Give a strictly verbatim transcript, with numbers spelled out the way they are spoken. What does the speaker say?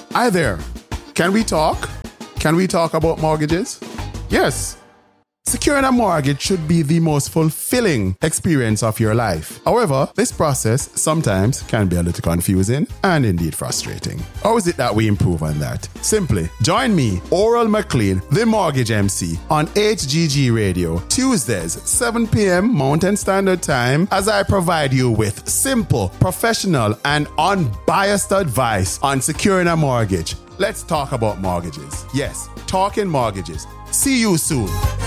Hi there. Can we talk? Can we talk about mortgages? Yes. Securing a mortgage should be the most fulfilling experience of your life. However, this process sometimes can be a little confusing and indeed frustrating. How is it that we improve on that? Simply, join me, Oral McLean, the Mortgage M C, on H G G Radio, Tuesdays, seven p.m. Mountain Standard Time, as I provide you with simple, professional, and unbiased advice on securing a mortgage. Let's talk about mortgages. Yes, talking mortgages. See you soon.